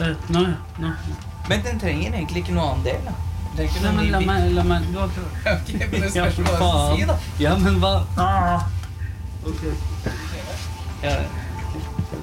Nå. Men den trenger egentlig ikke noe annen del, da. Nei, men la meg du har prøvd. Ok, men det spørs hva jeg skal si, da. Ja, men hva? Ok. Ja,